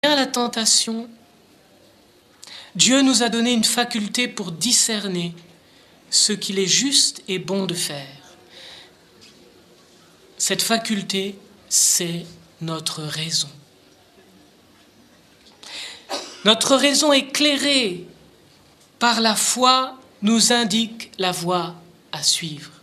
la tentation, Dieu nous a donné une faculté pour discerner ce qu'il est juste et bon de faire. Cette faculté, c'est notre raison. Notre raison éclairée par la foi nous indique la voie à suivre.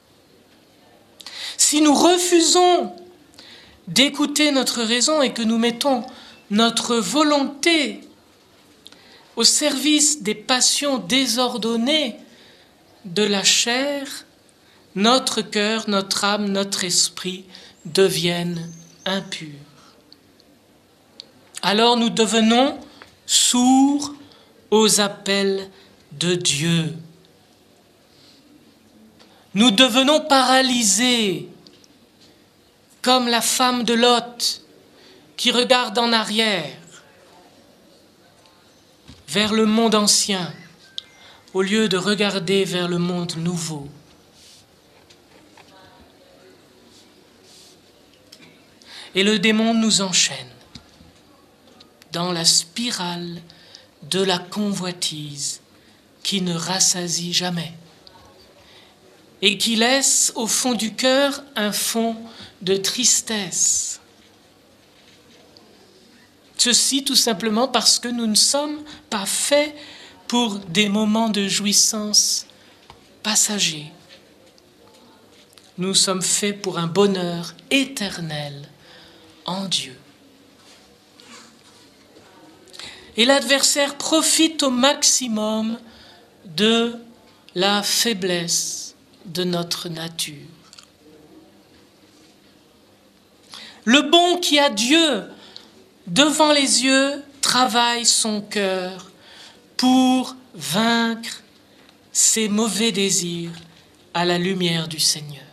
Si nous refusons d'écouter notre raison et que nous mettons notre volonté au service des passions désordonnées de la chair, notre cœur, notre âme, notre esprit deviennent impurs. Alors nous devenons sourds aux appels de Dieu. Nous devenons paralysés, comme la femme de Lot qui regarde en arrière vers le monde ancien, au lieu de regarder vers le monde nouveau. Et le démon nous enchaîne dans la spirale de la convoitise qui ne rassasie jamais et qui laisse au fond du cœur un fond de tristesse. Ceci tout simplement parce que nous ne sommes pas faits pour des moments de jouissance passagers. Nous sommes faits pour un bonheur éternel en Dieu. Et l'adversaire profite au maximum de la faiblesse de notre nature. Le bon qui a Dieu devant les yeux travaille son cœur pour vaincre ses mauvais désirs à la lumière du Seigneur.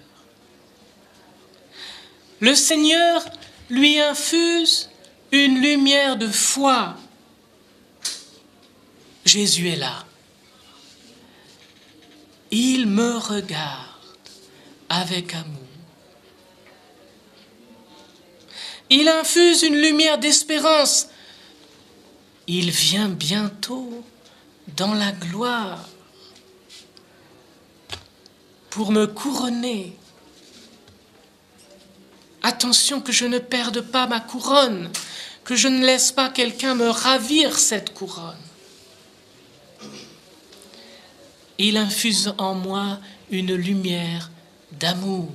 Le Seigneur lui infuse une lumière de foi. Jésus est là. Il me regarde avec amour. Il infuse une lumière d'espérance. Il vient bientôt dans la gloire pour me couronner. Attention que je ne perde pas ma couronne, que je ne laisse pas quelqu'un me ravir cette couronne. Il infuse en moi une lumière d'amour.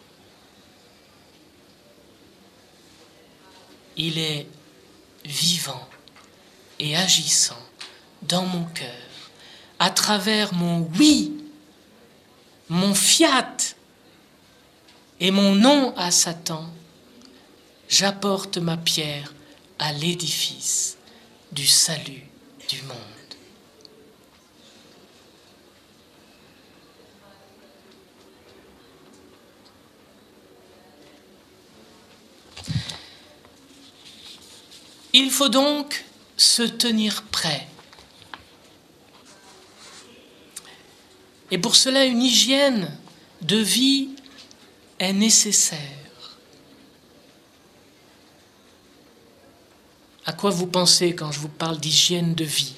Il est vivant et agissant dans mon cœur, à travers mon oui, mon fiat et mon non à Satan. J'apporte ma pierre à l'édifice du salut du monde. Il faut donc se tenir prêt. Et pour cela, une hygiène de vie est nécessaire. À quoi vous pensez quand je vous parle d'hygiène de vie?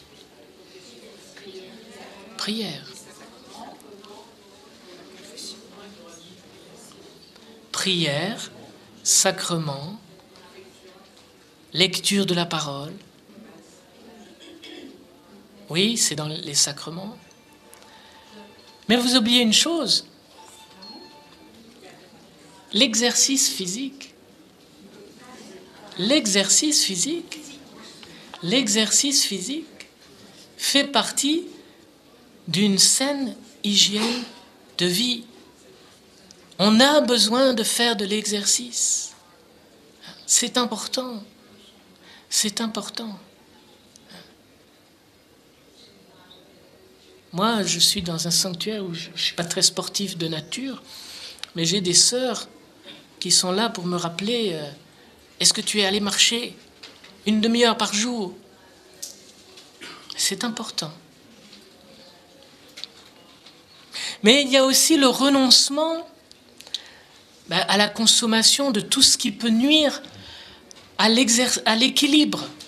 Prière. Prière, sacrement, lecture de la parole. Oui, c'est dans les sacrements. Mais vous oubliez une chose, l'exercice physique. L'exercice physique fait partie d'une saine hygiène de vie. On a besoin de faire de l'exercice. C'est important. C'est important. Moi, je suis dans un sanctuaire où je ne suis pas très sportif de nature, mais j'ai des sœurs qui sont là pour me rappeler est-ce que tu es allé marcher une demi-heure par jour? C'est important. Mais il y a aussi le renoncement à la consommation de tout ce qui peut nuire à l'équilibre